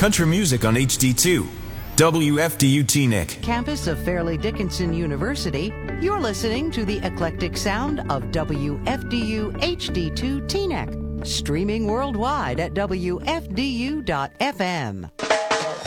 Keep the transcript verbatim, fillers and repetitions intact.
country music on H D two. W F D U Teaneck. Campus of Fairleigh Dickinson University, you're listening to the eclectic sound of W F D U H D two Teaneck. Streaming worldwide at W F D U dot F M.